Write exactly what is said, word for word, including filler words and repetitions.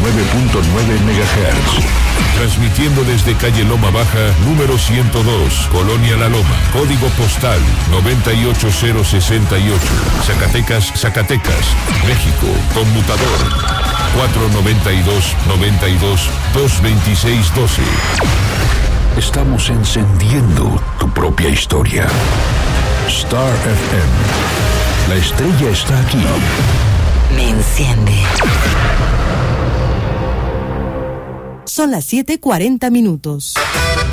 nueve punto nueve megahertz. Transmitiendo desde calle Loma Baja, número ciento dos, Colonia La Loma, código postal noventa y ocho cero sesenta y ocho, Zacatecas, Zacatecas, México, conmutador cuatro noventa y dos, noventa y dos, dos veintiséis doce. Estamos encendiendo tu propia historia. Star F M. La estrella está aquí. Me enciende. Son las siete cuarenta minutos.